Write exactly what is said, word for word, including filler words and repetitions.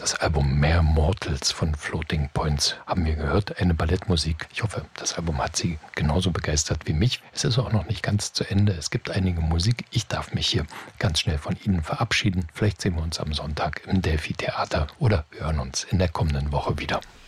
Das Album Mere Mortals von Floating Points haben wir gehört, eine Ballettmusik. Ich hoffe, das Album hat Sie genauso begeistert wie mich. Es ist auch noch nicht ganz zu Ende. Es gibt einige Musik. Ich darf mich hier ganz schnell von Ihnen verabschieden. Vielleicht sehen wir uns am Sonntag im Delphi Theater oder hören uns in der kommenden Woche wieder.